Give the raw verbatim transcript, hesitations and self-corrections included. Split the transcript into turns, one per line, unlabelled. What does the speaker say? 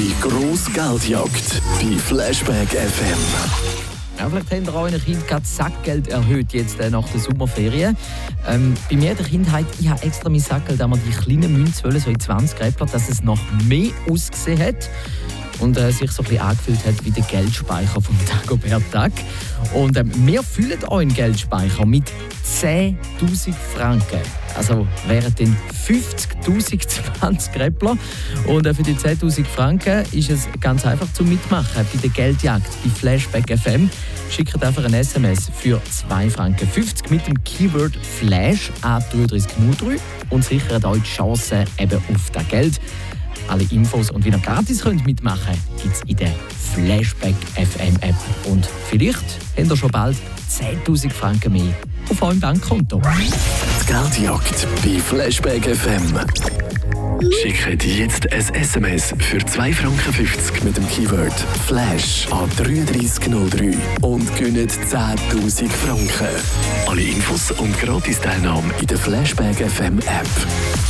Die grosse Geldjagd bei Flashback F M.
Ja, vielleicht habt ihr auch euren Kind gerade Sackgeld erhöht jetzt äh, nach der Sommerferien. Ähm, bei mir in der Kindheit, ich habe extra mein Sackgeld, da wir die kleinen Münzen wollen, so in zwanzig Räppler, dass es noch mehr ausgesehen hat und äh, sich so ein bisschen angefühlt hat wie der Geldspeicher vom Dagobert Duck. Und ähm, wir füllen euren Geldspeicher mit zehntausend Franken. Also wären dann fünfzigtausend zwanzig Räppler. Und äh, für die zehntausend Franken ist es ganz einfach zum Mitmachen bei der Geldjagd bei Flashback F M. Schickt einfach ein S M S für zwei Franken fünfzig mit dem Keyword Flash an drei drei null drei und sichert euch die Chance eben auf das Geld. Alle Infos und wie ihr gratis könnt mitmachen könnt, gibt es in der Flashback F M App. Und vielleicht habt ihr schon bald zehntausend Franken mehr auf eurem Bankkonto.
Die Geldjagd bei Flashback F M. Schickt jetzt ein S M S für zwei Franken fünfzig mit dem Keyword Flash an drei drei null drei und gewinnt zehntausend Franken. Alle Infos und Gratis-Teilnahme in der Flashback F M App.